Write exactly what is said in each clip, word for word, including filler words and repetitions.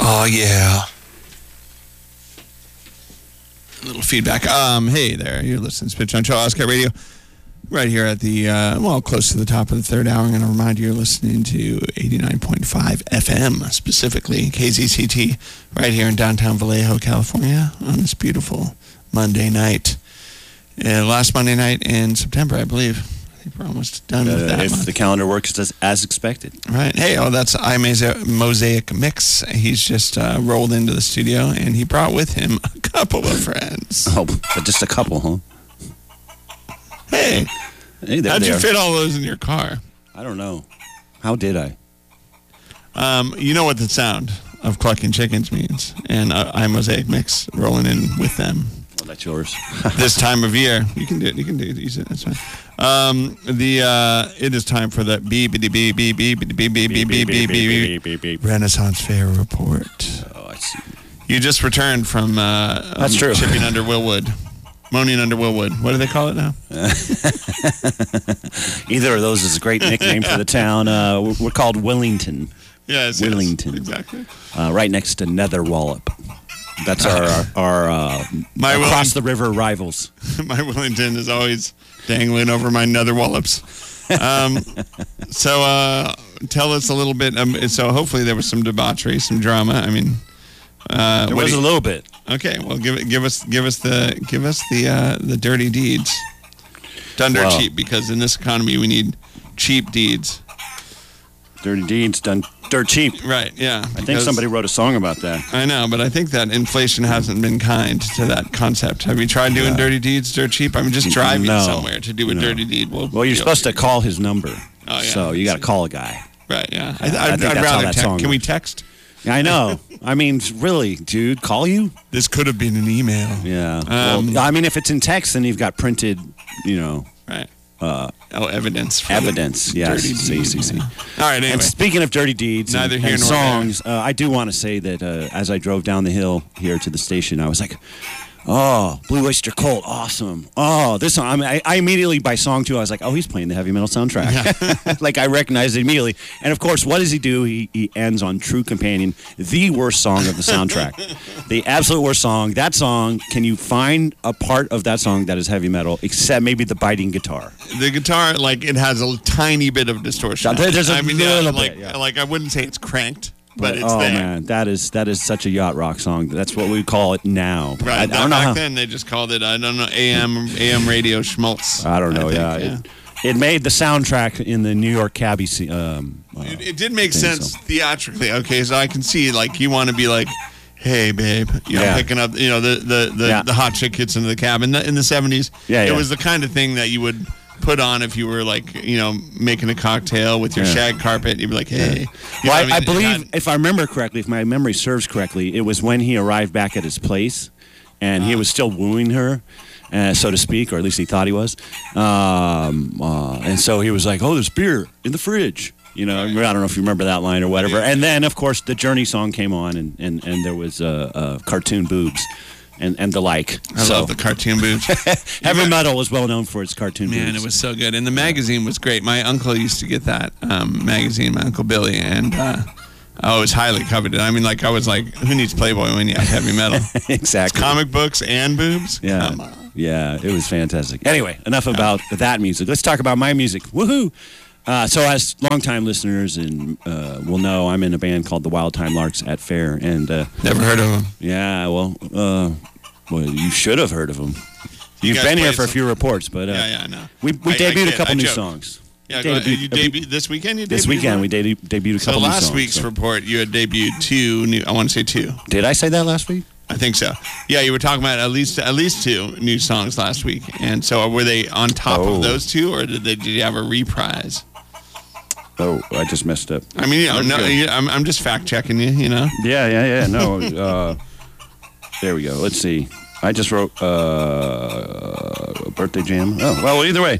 Oh, yeah. A little feedback. Um, hey there, you're listening to Spit on Show, Oscar Radio, right here at the, uh, well, close to the top of the third hour. I'm going to remind you you're listening to eighty-nine point five F M, specifically K Z C T, right here in downtown Vallejo, California, on this beautiful Monday night. Uh, last Monday night in September, I believe. I think we're almost done with Uh, that if month. the calendar works as, as expected. Right. Hey, oh, that's iMosaic Mosaic Mix. He's just uh, rolled into the studio, and he brought with him a couple of friends. Oh, but just a couple, huh? Hey, Hey, there how'd they you are. fit all those in your car? I don't know. How did I? Um, you know what the sound of clucking chickens means, and uh, iMosaic Mix rolling in with them. Well, that's yours. This time of year, you can do it. You can do it. Use it. That's fine. Um, the uh, it is time for the beep beep beep beep beep beep beep beep beep beep beep beep Renaissance Fair report. Oh, I see. You just returned from uh, That's um, true. Chipping under Willwood, moaning under Willwood. What do they call it now? Either of those is a great nickname for the town. Uh, we're, we're called Willington, Yes, Willington. yes, exactly. uh, right next to Netherwallop. That's our our, our uh, My across the river rivals. My Willington is always dangling over my nether wallops. Um, so uh, tell us a little bit. Um, so hopefully there was some debauchery, some drama. I mean, uh, There what was do a you- little bit. Okay, well, give it, give us, give us the, give us the, uh, the dirty deeds, done dirt Well- cheap, because in this economy we need cheap deeds. Dirty deeds done dirt cheap. Right? Yeah. I think somebody wrote a song about that. I know, but I think that inflation hasn't been kind to that concept. Have you tried doing Yeah. dirty deeds dirt cheap? I'm just driving No. somewhere to do a No. dirty deed. Well, Well, you're supposed to call his number. Oh, yeah. So you got to call a guy. Right? Yeah. I, I I'd, think I'd that's how rather that text. song Can we works. text? I know. I mean, really, dude, call you? This could have been an email. Yeah. Um, well, I mean, if it's in text, then you've got printed, you know, Right. uh, Oh, evidence. for the evidence. Yes. dirty See, deed. see, see. All right. Anyway. And speaking of dirty deeds Neither and, here and nor songs, uh, I do want to say that uh, as I drove down the hill here to the station, I was like, oh, Blue Oyster Cult, awesome. Oh, this song. I mean, I, I immediately, by song two, I was like, oh, he's playing the heavy metal soundtrack. Like, I recognized it immediately. And, of course, what does he do? He, he ends on True Companion, the worst song of the soundtrack. The absolute worst song. That song, can you find a part of that song that is heavy metal, except maybe the biting guitar? The guitar, like, it has a tiny bit of distortion. There- there's a I mean, little yeah, bit, like, yeah. like I wouldn't say it's cranked, but it's oh, there. man, that is that is such a yacht rock song. That's what we call it now. Right. I, I don't know Back how. then, they just called it, I don't know, A M A M radio schmaltz. I don't know. think, yeah, It, it made the soundtrack in the New York cabbie. se- Um, uh, It, it did make think sense so. theatrically. Okay, so I can see, like, you want to be like, hey, babe, you know, Yeah. picking up, you know, the the, the, Yeah. the hot chick gets into the cab. In the, in the seventies, Yeah, it yeah. was the kind of thing that you would put on if you were, like, you know, making a cocktail with your Yeah. shag carpet. You'd be like, hey. You know well, what I, I mean? It believe, had- if I remember correctly, if my memory serves correctly, it was when he arrived back at his place, and Uh-huh. he was still wooing her, uh, so to speak, or at least he thought he was. Um, uh, and so he was like, "Oh, there's beer in the fridge." You know, I don't know if you remember that line or whatever. And then, of course, the Journey song came on, and, and, and there was uh, uh, cartoon boobs and, and the like. I so love the cartoon boobs. heavy metal was well known for its cartoon boobs. Man, it was so good. And the magazine was great. My uncle used to get that um, magazine, my Uncle Billy, and uh, oh, it was highly coveted. I mean, like, I was like, who needs Playboy when you have heavy metal? exactly. Comic books and boobs? Yeah. Come on. Yeah, it was fantastic. Anyway, enough about that music. Let's talk about my music. Woohoo! Uh, so, as longtime listeners and uh, will know, I'm in a band called the Wild Time Larks at Fair, and uh, Never heard of them. yeah, well, uh, well, you should have heard of them. You've guys been here played for a some- few reports, but uh, Yeah, yeah, I know. we we I- I debuted kid- a couple I new joke. songs. Yeah, go ahead. Debuted- you debu- this weekend you debuted This weekend one? we debu- debuted a So couple new last songs. week's so- report, you had debuted two new, I want to say two. Did I say that last week? I think so. Yeah, you were talking about at least at least two new songs last week. And so were they on top Oh. of those two, or did they did you have a reprise? Oh, I just messed up. I mean, you know, no, Okay. you, I'm, I'm just fact checking you, you know. Yeah, yeah, yeah. No. uh, there we go. Let's see. I just wrote uh, birthday jam. Oh, well, either way.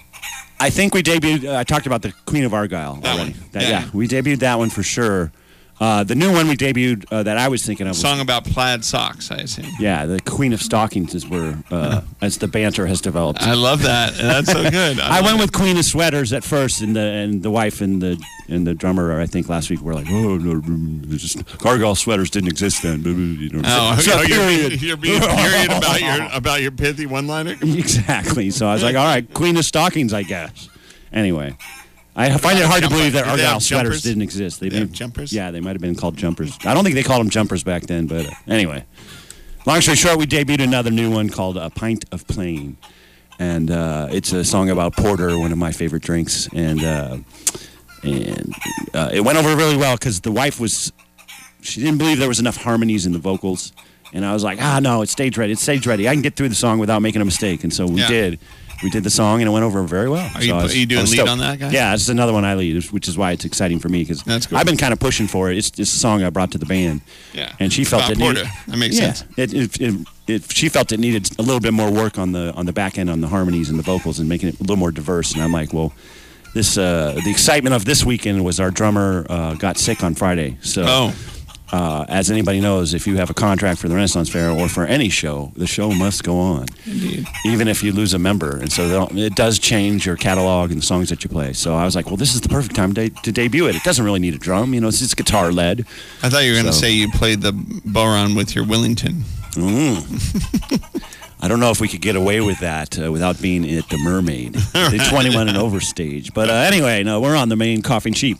I think we debuted. Uh, I talked about the Queen of Argyle That already. one. That, Yeah. yeah. we debuted that one for sure. Uh, the new one we debuted uh, that I was thinking of was, Song about plaid socks, I assume. yeah, the Queen of Stockings is where, uh, as the banter has developed. I love that. That's so good. I I went love with Queen of Sweaters at first, and the and the wife and the and the drummer, I think last week, were like, oh, no, it's just Cargill sweaters didn't exist then. You know, Oh, so, oh, you're, period. you're being period about your about your pithy one-liner. Exactly. So I was like, all right, Queen of Stockings, I guess. Anyway, I find it hard to believe that Did they have Argyle sweaters jumpers? didn't exist. They have jumpers? Yeah, they might have been called jumpers. I don't think they called them jumpers back then, but uh, anyway. Long story short, we debuted another new one called A Pint of Plain. And uh, it's a song about porter, one of my favorite drinks. And uh, and uh, it went over really well because the wife was, she didn't believe there was enough harmonies in the vocals. And I was like, ah, no, it's stage ready. It's stage ready. I can get through the song without making a mistake. And so we Yeah. did. We did the song, and it went over very well. Are So you, I was- are you I doing was lead stoked. on that, guy? Yeah, it's another one I lead, which is why it's exciting for me because That's cool. I've been kind of pushing for it. It's, it's a song I brought to the band. Yeah. And she felt About it needed. porter. That makes yeah, sense. It, it, it, it, she felt it needed a little bit more work on the on the back end, on the harmonies and the vocals, and making it a little more diverse. And I'm like, well, this uh, the excitement of this weekend was our drummer uh, got sick on Friday. So, Oh. uh, as anybody knows, if you have a contract for the Renaissance Fair or for any show, the show must go on, Indeed. even if you lose a member. And so they'll- it does change your catalog and the songs that you play. So I was like, well, this is the perfect time to, to debut it. It doesn't really need a drum, you know, it's just guitar led. I thought you were going to So- say you played the Boron with your Willington. Mm. I don't know if we could get away with that uh, without being at the Mermaid, the twenty-one and over stage. But uh, anyway, no, we're on the main Coughing Sheep.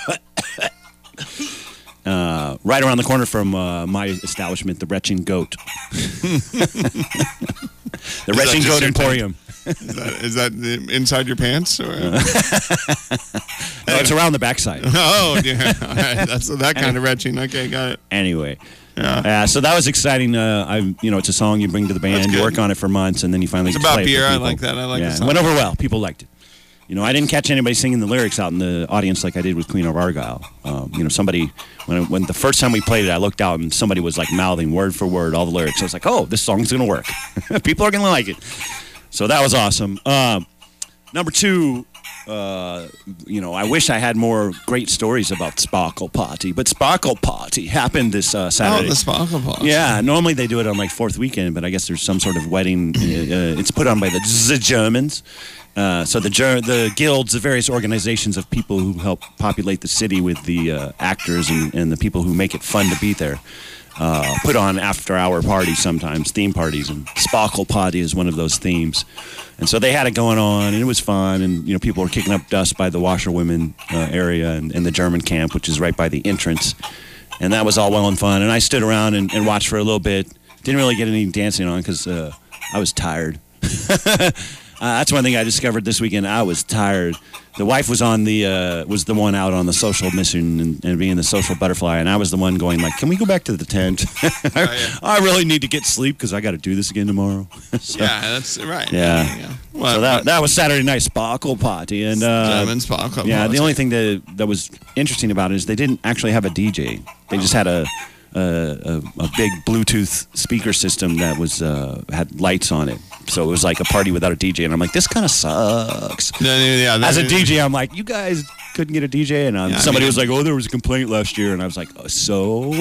Uh, right around the corner from uh, my establishment, the Retching Goat. The Retching just Goat your Emporium. Is that, is that the- inside your pants? Or? No, it's around the backside. Oh, yeah. All right. That's that kind of retching. Okay, got it. Anyway. Yeah. Uh, so that was exciting. Uh, I, you know, it's a song you bring to the band. That's You good. work on it for months, and then you finally It's get to about play it for beer. I people. like that. I like yeah, the it song. went over well. People liked it. You know, I didn't catch anybody singing the lyrics out in the audience like I did with Queen of Argyle. Um, you know, somebody when when the first time we played it, I looked out and somebody was like mouthing word for word all the lyrics. I was like, oh, this song's gonna work. People are gonna like it. So that was awesome. Um, number two. Uh, you know, I wish I had more great stories about Sparkle Party, but Sparkle Party happened this uh, Oh, Saturday. the sparkle ball. Yeah, normally they do it on like fourth weekend, but I guess there's some sort of wedding. Uh, uh, it's put on by the, the Germans. Uh, so the Ger- the guilds, the various organizations of people who help populate the city with the uh, actors and, and the people who make it fun to be there, uh, put on after-hour parties sometimes, theme parties, and Sparkle Party is one of those themes. And so they had it going on, and it was fun. And you know, people were kicking up dust by the washerwomen uh, area and, and the German camp, which is right by the entrance. And that was all well and fun. And I stood around and, and watched for a little bit. Didn't really get any dancing on because uh, I was tired. uh, that's one thing I discovered this weekend. I was tired. The wife was on the uh, was the one out on the social mission and, and being the social butterfly, and I was the one going like, "Can we go back to the tent? Oh, yeah. I really need to get sleep because I got to do this again tomorrow." So, Yeah, that's right. Yeah. There you go. Well, so that that was Saturday night Sparkle Party, and uh, German sparkle yeah, party. the only thing that that was interesting about it is they didn't actually have a D J. They just had a a, a, a big Bluetooth speaker system that was uh, had lights on it. So it was like a party without a D J, and I'm like, this kind of sucks. Yeah, yeah, yeah, As a that- D J, I'm like, you guys couldn't get a D J, and um, Yeah, I somebody mean- was like, oh, there was a complaint last year, and I was like, oh, so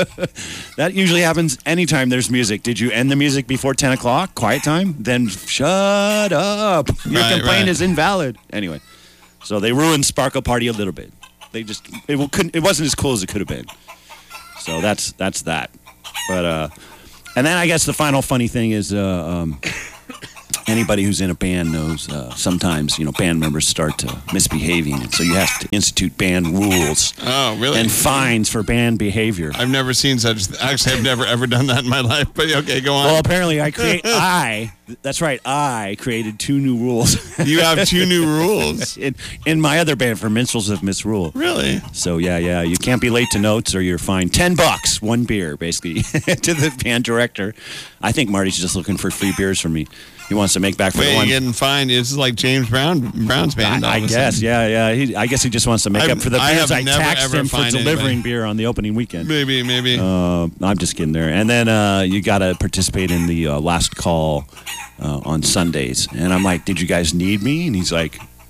that usually happens anytime there's music. Did you end the music before ten o'clock, quiet time? Then shut up. Your Right, complaint right. is invalid. Anyway, so they ruined Sparkle Party a little bit. They just it w- couldn't. It wasn't as cool as it could have been. So that's that's that. But uh, and then I guess the final funny thing is. Uh, um, Anybody who's in a band knows uh, sometimes, you know, band members start uh, misbehaving. And so you have to institute band rules Oh, really? and fines for band behavior. I've never seen such. Actually, I've never ever done that in my life. But okay, go on. Well, apparently I create, I, that's right, I created two new rules You have two new rules. in, in my other band for Minstrels of Misrule. Really? So yeah, yeah, you can't be late to notes or you're fined ten bucks, one beer, basically, to the band director. I think Marty's just looking for free beers from me. He wants to make back for Wait, the you're one. getting fined. This is like James Brown, Brown's band. all I, I of a guess, sudden. yeah, yeah. He, I guess he just wants to make I've- up for the I beers have I, never, taxed ever him for fined delivering anybody. beer on the opening weekend. Maybe, maybe. Uh, I'm just kidding there. And then uh, you got to participate in the uh, last call uh, on Sundays. And I'm like, did you guys need me? And he's like,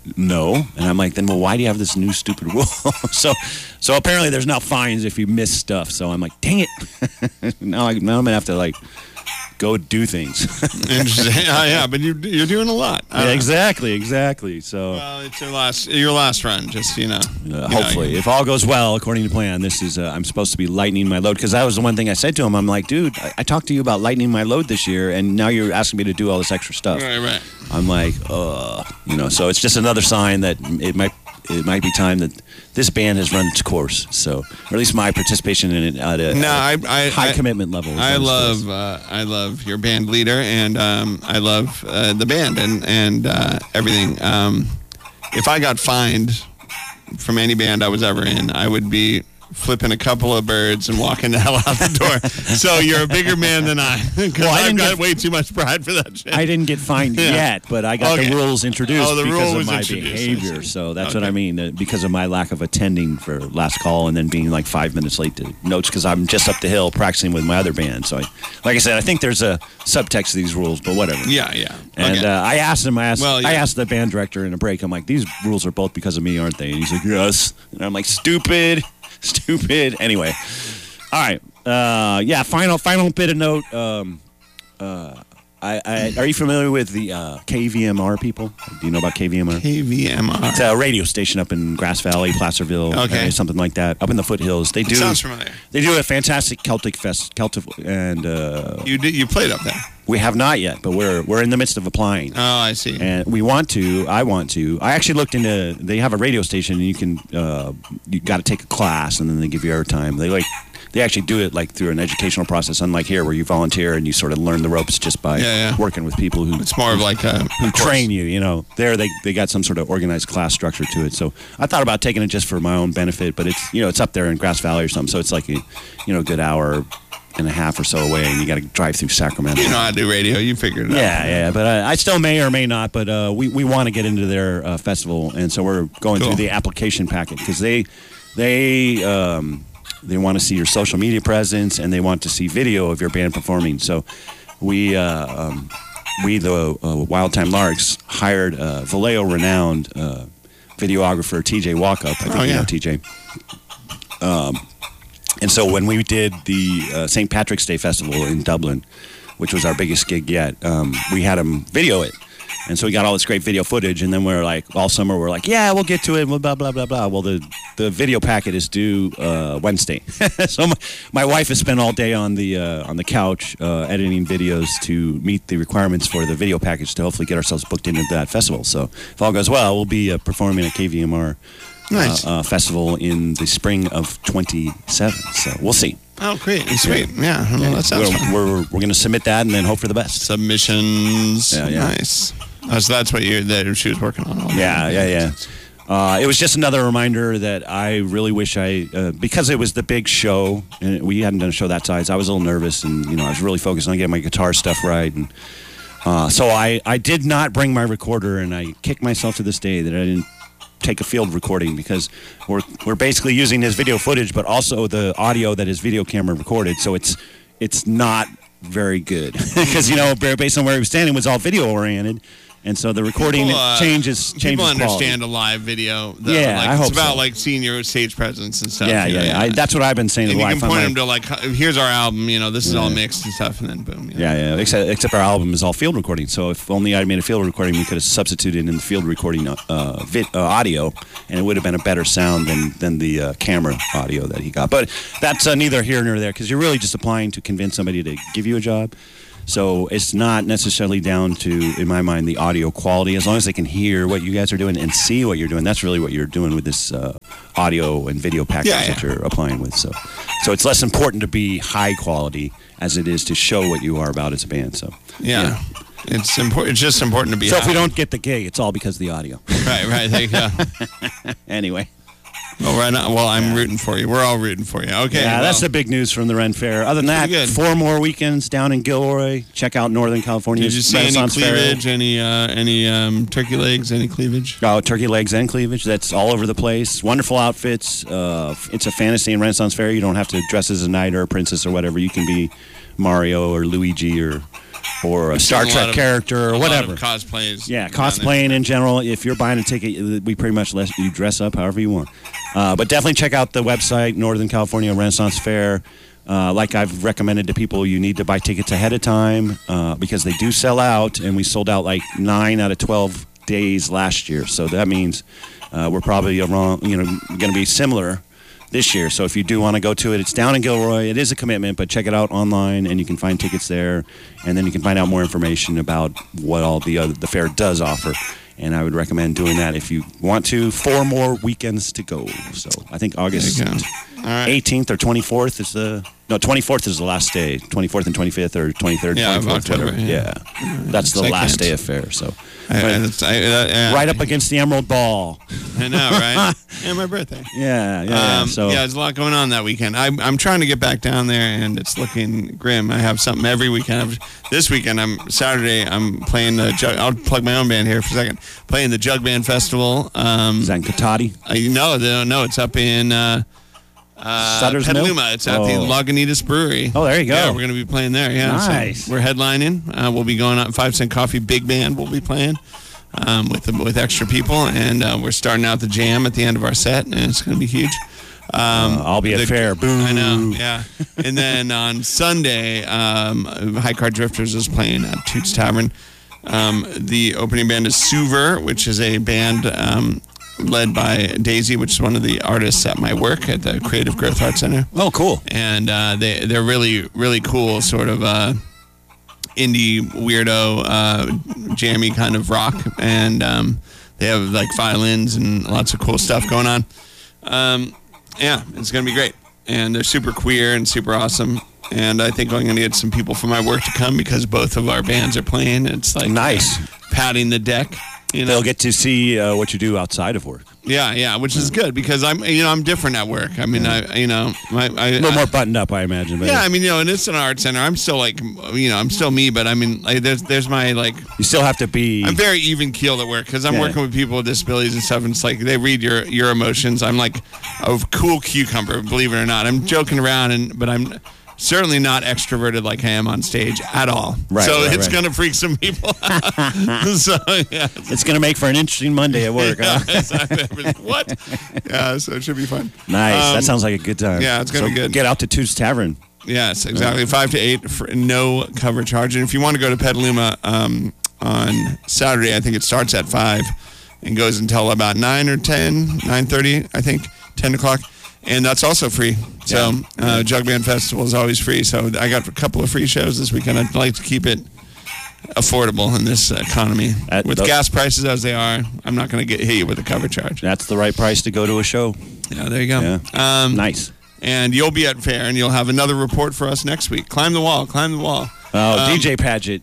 no. And I'm like, then well, why do you have this new stupid rule? so so apparently there's now fines if you miss stuff. So I'm like, dang it. now, I, now I'm going to have to like go do things. Interesting. Yeah, yeah, but you, you're doing a lot. Yeah, exactly, exactly. So well, it's your last your last run, just you know. Uh, you hopefully, know, if all goes well according to plan, this is uh, I'm supposed to be lightening my load because that was the one thing I said to him. I'm like, dude, I, I talked to you about lightening my load this year, and now you're asking me to do all this extra stuff. Right, right. I'm like, uh, you know. So it's just another sign that it might it might be time that this band has run its course. So, or at least my participation in it at a, no, at I, I, high I, commitment level. I love uh, I love your band leader, and um, I love uh, the band and and uh, everything. Um, if I got fined from any band I was ever in, I would be flipping a couple of birds and walking the hell out the door. So you're a bigger man than I, because well, I've got get, way too much pride for that shit. I didn't get fined yeah. yet, but I got okay. the rules introduced oh, the because rule of my introduced. behavior. So that's okay. what I mean, uh, because of my lack of attending for last call and then being like five minutes late to notes because I'm just up the hill practicing with my other band. So, I, like I said, I think there's a subtext to these rules, but whatever. Yeah, yeah. And okay. uh, I asked him, I asked, well, yeah. I asked the band director in a break, I'm like, these rules are both because of me, aren't they? And he's like, yes. And I'm like, stupid. Stupid. Anyway, all right. Uh, yeah. Final, final bit of note. Um, uh, I, I, are you familiar with the uh, K V M R people? Do you know about K V M R? K V M R. It's a radio station up in Grass Valley, Placerville, okay. uh, something like that, up in the foothills. They do. Sounds familiar. They do a fantastic Celtic fest, Celtic, and uh, you did, you played up there. We have not yet, but we're we're in the midst of applying. Oh, I see. And we want to. I want to. I actually looked into. They have a radio station, and you can. Uh, you got to take a class, and then they give you airtime. They like. They actually do it like through an educational process, unlike here where you volunteer and you sort of learn the ropes just by yeah, yeah. working with people who. It's more of like a who train you. You know, there they they got some sort of organized class structure to it. So I thought about taking it just for my own benefit, but it's you know it's up there in Grass Valley or something, so it's like a you know good hour and a half or so away, and you got to drive through Sacramento. You know how to do radio. You figured it yeah, out. Yeah, yeah. But uh, I still may or may not. But uh, we we want to get into their uh, festival, and so we're going cool. through the application packet because they they um, they want to see your social media presence and they want to see video of your band performing. So we uh, um, we the uh, Wild Time Larks hired uh, Vallejo renowned uh, videographer T J Walkup. I think oh, you yeah. know T J. Um, And so when we did the uh, Saint Patrick's Day Festival in Dublin, which was our biggest gig yet, um, we had him video it. And so we got all this great video footage, and then we're like, all summer, we're like, yeah, we'll get to it, blah, blah, blah, blah. Well, the, the video packet is due uh, Wednesday. so my, my wife has spent all day on the uh, on the couch uh, editing videos to meet the requirements for the video package to hopefully get ourselves booked into that festival. So if all goes well, we'll be uh, performing at K V M R Nice. Uh, uh, festival in the spring of twenty-seven. So we'll see. Oh, great. Sweet. Yeah. yeah. Well, that sounds we're, fun. We're, we're going to submit that and then hope for the best. Submissions. Yeah, yeah. Nice. Oh, so that's what you that she was working on all day. Yeah, yeah, yeah. Uh, it was just another reminder that I really wish I, uh, because it was the big show, and we hadn't done a show that size, I was a little nervous, and you know, I was really focused on getting my guitar stuff right, and uh, so I, I did not bring my recorder, and I kick myself to this day that I didn't take a field recording because we're we're basically using his video footage, but also the audio that his video camera recorded, so it's it's not very good because you know based on where he was standing was all video oriented. And so the recording people, uh, changes changes People understand quality. a live video. Though. Yeah, like, I it's hope about so. like seeing your stage presence and stuff. Yeah, you know, yeah, yeah. I, that's what I've been saying to and the you wife. can point I'm them like, to like, here's our album. You know, this is Yeah. all mixed and stuff, and then boom. You know. yeah, yeah. Except, except our album is all field recording. So if only I'd made a field recording, we could have substituted in the field recording uh, vid, uh, audio, and it would have been a better sound than than the uh, camera audio that he got. But that's uh, neither here nor there because you're really just applying to convince somebody to give you a job. So it's not necessarily down to, in my mind, the audio quality. As long as they can hear what you guys are doing and see what you're doing, that's really what you're doing with this uh, audio and video package Yeah, yeah. that you're applying with. So, so it's less important to be high quality as it is to show what you are about as a band. So Yeah. yeah. It's important. It's just important to be. So if we happy. don't get the gig, it's all because of the audio. Right, right. There you go. Anyway. Well, right now, well, I'm rooting for you. We're all rooting for you. Okay. Yeah, well, that's the big news from the Ren Fair. Other than that, Pretty good. four more weekends down in Gilroy. Check out Northern California. Did you see any Renaissance Fair. cleavage? Any uh, any um, turkey legs? Any cleavage? Oh, turkey legs and cleavage. That's all over the place. Wonderful outfits. Uh, it's a fantasy and Renaissance fair. You don't have to dress as a knight or a princess or whatever. You can be Mario or Luigi or or a I've Star seen a Trek lot of- character a or lot whatever. of cosplays. Yeah, down there. cosplaying in general. If you're buying a ticket, we pretty much let you dress up however you want. Uh, but definitely check out the website, Northern California Renaissance Fair. Uh, like I've recommended to people, you need to buy tickets ahead of time uh, because they do sell out, and we sold out like nine out of twelve days last year. So that means uh, we're probably around, you know, going to be similar this year. So if you do want to go to it, it's down in Gilroy. It is a commitment, but check it out online, and you can find tickets there, and then you can find out more information about what all the other, the fair does offer. And I would recommend doing that if you want to. Four more weekends to go. So I think August There you go. All right. eighteenth or twenty-fourth is the no twenty-fourth is the last day. twenty-fourth and twenty-fifth or twenty-third, Yeah, of twenty-fourth, October, whatever. yeah. Yeah, that's the I last can't. day of fair. So I, I, that's- I, uh, yeah. right up against the Emerald Ball. I know, right? And my birthday. Yeah, yeah. yeah. Um, So yeah, there's a lot going on that weekend. I'm, I'm trying to get back down there, and it's looking grim. I have something every weekend. I've, this weekend, I'm Saturday. I'm playing the. Jug, I'll plug my own band here for a second. Playing the Jug Band Festival. Um, is that in Katati? I no, no, no, it's up in uh, uh, Sutter's Mill? Petaluma. It's at the Oh. Lagunitas Brewery. Oh, there you go. Yeah, we're going to be playing there. Yeah, Nice. So we're headlining. Uh, we'll be going out. Five Cent Coffee Big Band will be playing. Um, with the, with extra people, and uh, we're starting out the jam at the end of our set, and it's going to be huge. Um, Uh, I'll be at the- fair. Boo. I know, yeah. And then on Sunday, um, High Car Drifters is playing at Toots Tavern. Um, the opening band is Suver, which is a band um, led by Daisy, which is one of the artists at my work at the Creative Growth Arts Center. Oh, cool. And uh, they, they're really, really cool, sort of uh, indie, weirdo, uh, jammy kind of rock. And um, they have like violins and lots of cool stuff going on. Um, yeah, it's going to be great. And they're super queer and super awesome. And I think I'm going to get some people from my work to come because both of our bands are playing. It's like Nice. uh, patting the deck. You know? They'll get to see uh, what you do outside of work. Yeah, yeah, which is good because I'm, you know, I'm different at work. I mean, I, you know, my, I, A little I- more buttoned up, I imagine. But yeah, I mean, you know, and it's an art center. I'm still like, you know, I'm still me, but I mean, like, there's, there's my like, you still have to be. I'm very even keeled at work because I'm Yeah. working with people with disabilities and stuff. And it's like they read your your emotions. I'm like a cool cucumber, believe it or not. I'm joking around, and but I'm certainly not extroverted like I am on stage at all. Right, so right, it's right. gonna freak some people out. So yeah. It's going to make for an interesting Monday at work. Yeah, Huh? exactly. What? Yeah, so it should be fun. Nice. Um, that sounds like a good time. yeah, it's gonna So be good. Get out to Toots Tavern. Yes, exactly. Five to eight for no cover charge. And if you want to go to Petaluma um, on Saturday, I think it starts at five and goes until about nine or ten, nine thirty, I think, ten o'clock. And that's also free. So uh, Jug Band Festival is always free. So I got a couple of free shows this weekend. I'd like to keep it affordable in this economy. At With the- gas prices as they are, I'm not going to get hit you with a cover charge. That's the right price to go to a show. Yeah, there you go. Yeah. Um, Nice. And you'll be at fair, and you'll have another report for us next week. Climb the wall, climb the wall. Oh, Um, D J Paget.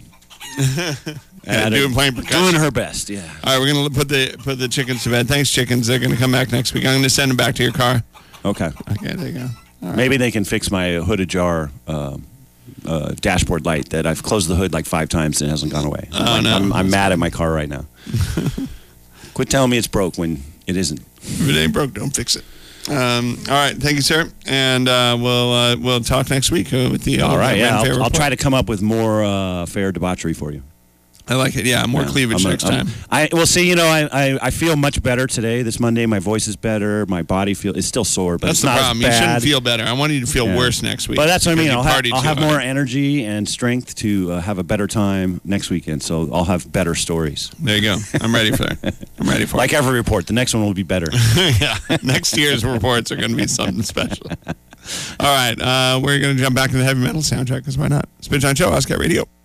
Yeah, doing playing percussion. Doing her best, yeah. All right, we're gonna put the put the chickens to bed. Thanks, chickens. They're gonna come back next week. I'm gonna send them back to your car. Okay. Okay, there you go. All right. Maybe they can fix my hood ajar uh, uh, dashboard light that I've closed the hood like five times and it hasn't gone away. I'm, Oh, like- no. I'm, I'm mad at my car right now. Quit telling me it's broke when it isn't. If it ain't broke, don't fix it. Um, all right, thank you, sir, and uh, we'll uh, we'll talk next week uh, with the. All right, yeah. I'll, I'll try to. to come up with more uh, fair debauchery for you. I like it. Yeah, more Yeah, cleavage I'm a- next I'm- time. I well, see, you know, I, I, I feel much better today. This Monday, my voice is better. My body feel it's still sore, but That's it's the not problem. as You bad. shouldn't feel better. I want you to feel Yeah. worse next week. But that's what I mean. because I'll you have, partied I'll too have hard. more energy and strength to uh, have a better time next weekend. So I'll have better stories. There you go. I'm ready for it. I'm ready for Like every report, the next one will be better. it. Yeah, next year's reports are going to be something special. All right, uh, we're going to jump back to the heavy metal soundtrack because why not? Spin John Show, Oscar Radio.